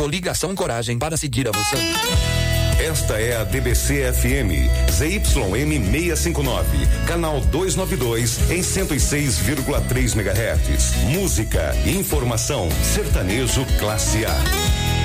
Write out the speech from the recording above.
Coligação Coragem para seguir avançando. Esta é a DBC FM, ZYM 659, canal 292 em 106,3 MHz. Música, informação, sertanejo classe A.